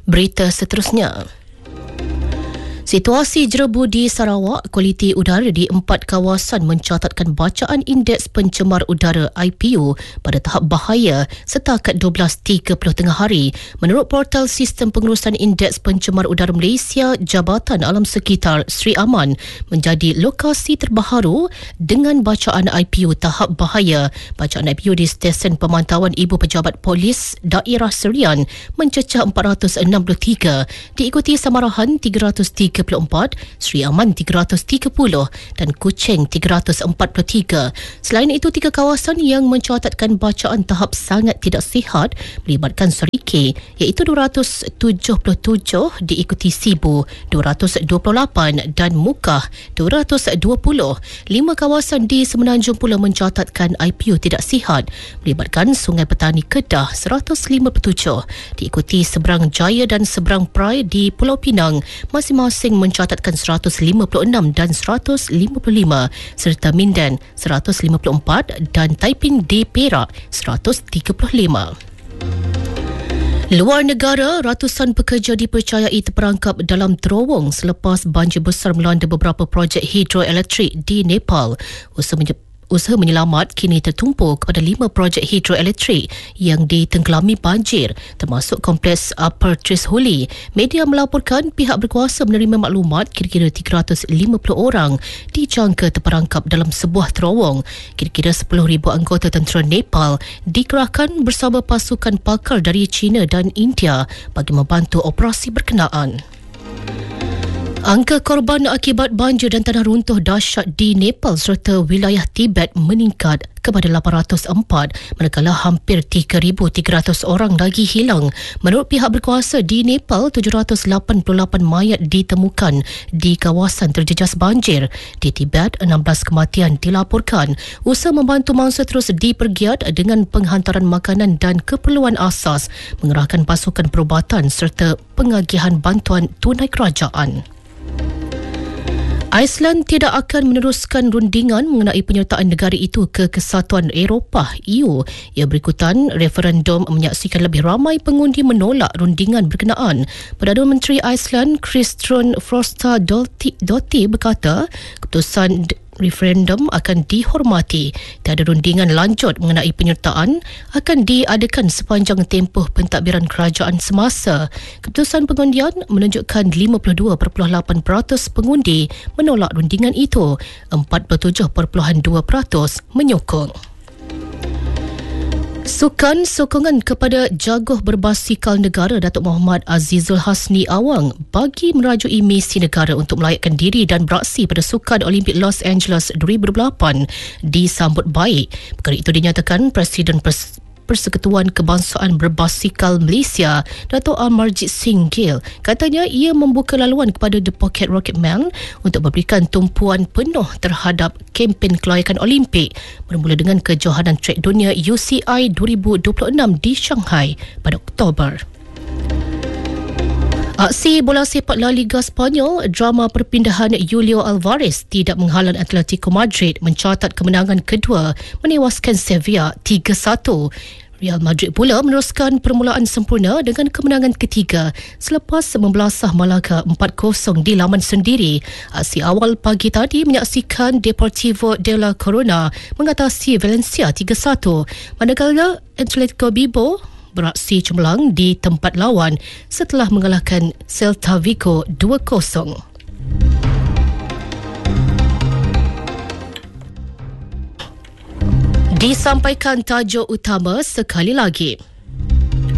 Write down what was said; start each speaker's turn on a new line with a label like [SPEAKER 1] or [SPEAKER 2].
[SPEAKER 1] Berita seterusnya. Situasi jerebu di Sarawak, kualiti udara di 4 kawasan mencatatkan bacaan indeks pencemar udara IPU pada tahap bahaya setakat 12.30 tengah hari. Menurut portal Sistem Pengurusan Indeks Pencemar Udara Malaysia, Jabatan Alam Sekitar Sri Aman menjadi lokasi terbaharu dengan bacaan IPU tahap bahaya. Bacaan IPU di Stesen Pemantauan Ibu Pejabat Polis Daerah Serian mencecah 463, diikuti Samarahan 334, Sri Aman 330 dan Kuching 343. Selain itu, 3 kawasan yang mencatatkan bacaan tahap sangat tidak sihat melibatkan Serike iaitu 277, diikuti Sibu 228 dan Mukah 220. 5 kawasan di Semenanjung pula mencatatkan IPU tidak sihat melibatkan Sungai Petani Kedah 157, diikuti Seberang Jaya dan Seberang Perai di Pulau Pinang masing-masing mencatatkan 156 dan 155, serta Mindan 154 dan Taiping di Perak 135. Luar negara, ratusan pekerja dipercayai terperangkap dalam terowong selepas banjir besar melanda beberapa projek hidroelektrik di Nepal. Usaha menyelamat kini tertumpu kepada 5 projek hidroelektrik yang ditenggelami banjir, termasuk kompleks Upper Trisholli. Media melaporkan pihak berkuasa menerima maklumat kira-kira 350 orang dijangka terperangkap dalam sebuah terowong. Kira-kira 10,000 anggota tentera Nepal dikerahkan bersama pasukan pakar dari China dan India bagi membantu operasi berkenaan. Angka korban akibat banjir dan tanah runtuh dahsyat di Nepal serta wilayah Tibet meningkat kepada 804, manakala hampir 3,300 orang lagi hilang. Menurut pihak berkuasa di Nepal, 788 mayat ditemukan di kawasan terjejas banjir. Di Tibet, 16 kematian dilaporkan. Usaha membantu mangsa terus dipergiat dengan penghantaran makanan dan keperluan asas, mengerahkan pasukan perubatan serta pengagihan bantuan tunai kerajaan. Iceland tidak akan meneruskan rundingan mengenai penyertaan negara itu ke Kesatuan Eropah EU. Ia berikutan referendum menyaksikan lebih ramai pengundi menolak rundingan berkenaan. Perdana Menteri Iceland Kristrún Frostadóttir berkata keputusan referendum akan dihormati. Tiada rundingan lanjut mengenai penyertaan akan diadakan sepanjang tempoh pentadbiran kerajaan semasa. Keputusan pengundian menunjukkan 52.8% pengundi menolak rundingan itu, 47.2% menyokong. Sukan sokongan kepada jaguh berbasikal negara Datuk Muhammad Azizul Hasni Awang bagi merajui misi negara untuk melayakkan diri dan beraksi pada Sukan Olimpik Los Angeles 2008 disambut baik. Perkara itu dinyatakan Presiden Persekutuan Kebangsaan Berbasikal Malaysia, Dato' Amarjit Singh Gill. Katanya ia membuka laluan kepada The Pocket Rocketman untuk memberikan tumpuan penuh terhadap kempen kelayakan Olimpik bermula dengan kejohanan trek dunia UCI 2026 di Shanghai pada Oktober. Aksi bola sepak La Liga Spanyol, drama perpindahan Julio Alvarez tidak menghalang Atletico Madrid mencatat kemenangan kedua menewaskan Sevilla 3-1. Real Madrid pula meneruskan permulaan sempurna dengan kemenangan ketiga selepas membelasah Malaga 4-0 di laman sendiri. Aksi awal pagi tadi menyaksikan Deportivo de la Corona mengatasi Valencia 3-1, manakala Atletico Bilbao beraksi cemerlang di tempat lawan setelah mengalahkan Celta Vigo 2-0. Disampaikan tajuk utama sekali lagi.